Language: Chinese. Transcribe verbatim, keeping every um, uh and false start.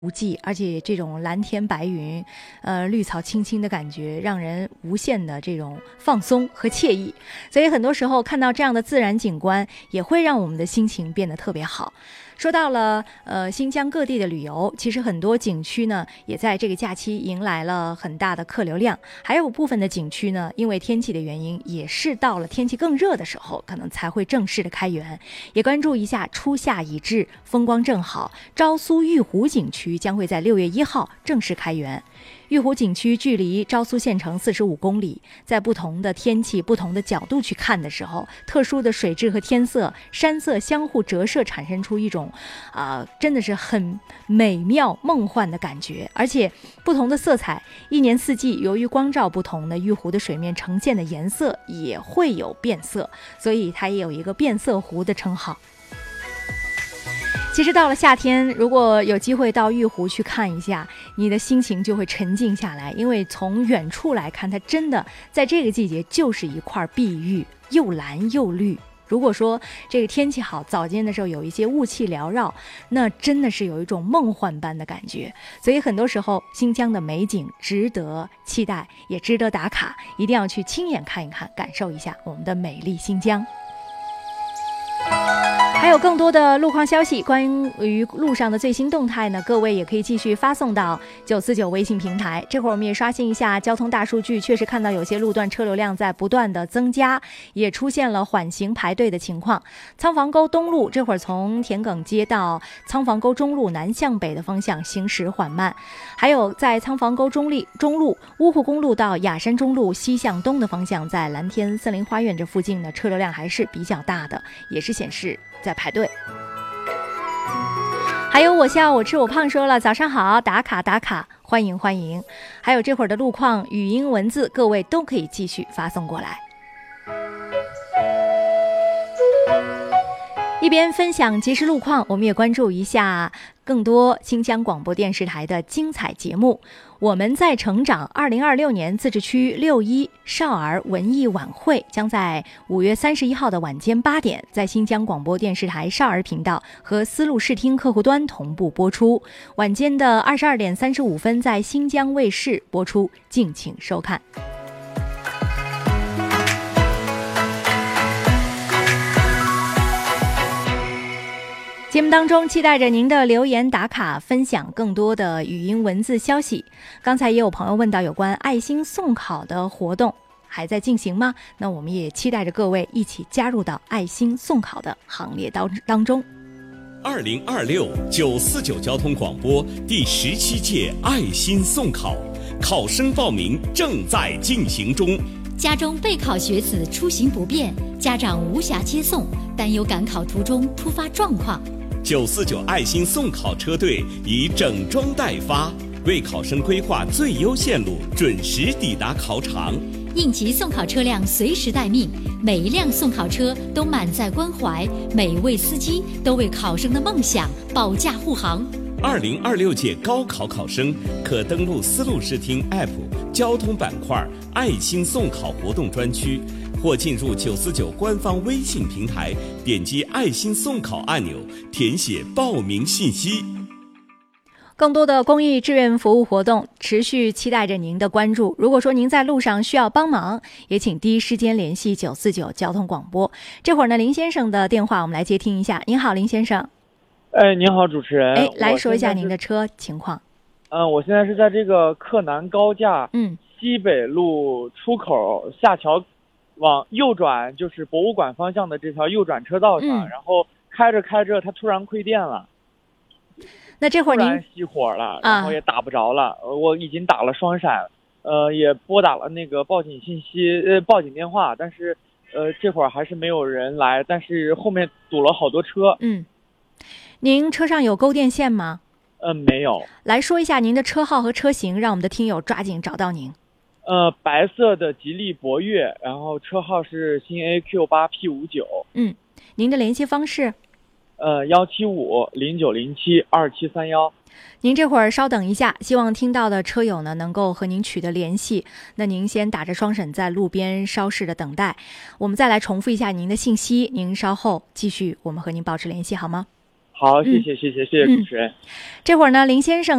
无际，而且这种蓝天白云，呃，绿草青青的感觉，让人无限的这种放松和惬意。所以很多时候看到这样的自然景观，也会让我们的心情变得特别好。说到了呃新疆各地的旅游，其实很多景区呢也在这个假期迎来了很大的客流量，还有部分的景区呢因为天气的原因，也是到了天气更热的时候可能才会正式的开园。也关注一下初夏已至，风光正好，昭苏玉湖景区将会在六月一号正式开园。玉湖景区距离昭苏县城四十五公里，在不同的天气、不同的角度去看的时候，特殊的水质和天色、山色相互折射，产生出一种啊、呃，真的是很美妙梦幻的感觉。而且不同的色彩，一年四季由于光照不同呢，玉湖的水面呈现的颜色也会有变色，所以它也有一个变色湖的称号。其实到了夏天，如果有机会到玉湖去看一下，你的心情就会沉静下来，因为从远处来看，它真的在这个季节就是一块碧玉，又蓝又绿。如果说这个天气好，早间的时候有一些雾气缭绕，那真的是有一种梦幻般的感觉。所以很多时候新疆的美景值得期待，也值得打卡，一定要去亲眼看一看，感受一下我们的美丽新疆。还有更多的路况消息，关于路上的最新动态呢，各位也可以继续发送到九四九微信平台。这会儿我们也刷新一下交通大数据，确实看到有些路段车流量在不断的增加，也出现了缓行排队的情况。仓房沟东路这会儿从田埂街到仓房沟中路南向北的方向行驶缓慢，还有在仓房沟中立中路乌沪公路到雅山中路西向东的方向，在蓝天森林花园这附近呢，车流量还是比较大的，也是显示在排队。还有我笑我吃我胖说了早上好，打卡打卡，欢迎欢迎。还有这会儿的路况语音文字，各位都可以继续发送过来。一边分享即时路况，我们也关注一下更多新疆广播电视台的精彩节目。我们在成长二零二六年自治区六一少儿文艺晚会将在五月三十一号的晚间八点，在新疆广播电视台少儿频道和丝路视听客户端同步播出。晚间的二十二点三十五分在新疆卫视播出，敬请收看。节目当中期待着您的留言打卡，分享更多的语音文字消息。刚才也有朋友问到有关爱心送考的活动还在进行吗？那我们也期待着各位一起加入到爱心送考的行列当当中。 二零二六九四九交通广播第十七届爱心送考考生报名正在进行中。 家中备考学子出行不便，家长无暇接送，担忧赶考途中突发状况， 九四九爱心送考车队已整装待发，为考生规划最优线路，准时抵达考场。 应急送考车辆随时待命，每一辆送考车都满载关怀，每一位司机都为考生的梦想保驾护航。 二零二六届高考考生可登录丝路视听 App 交通板块爱心送考活动专区，或进入九四九官方微信平台，点击爱心送考按钮，填写报名信息。 更多的公益志愿服务活动持续期待着您的关注。如果说您在路上需要帮忙，也请第一时间联系九四九交通广播。这会儿呢，林先生的电话我们来接听一下。您好，林先生。 哎，您好，主持人。 哎，来说一下您的车情况。 嗯、呃，我现在是在这个克南高架嗯西北路出口下桥往右转，就是博物馆方向的这条右转车道上， 嗯、 然后开着开着它突然亏电了。 那这会儿您突然熄火了，然后也打不着了。啊、我已经打了双闪，呃，也拨打了那个报警信息，呃，报警电话，但是呃，这会儿还是没有人来，但是后面堵了好多车。 嗯，您车上有勾电线吗？ 嗯、呃，没有。 来说一下您的车号和车型，让我们的听友抓紧找到您。 呃，白色的吉利博越，然后车号是新 A Q 八 P 五九。 嗯，您的联系方式？ 呃，幺七五零九零七二七三幺。 您这会儿稍等一下，希望听到的车友呢能够和您取得联系。那您先打着双闪在路边稍事的等待，我们再来重复一下您的信息，您稍后继续我们和您保持联系好吗？ 好，谢谢谢谢谢谢主持人。 嗯、这会儿呢，林先生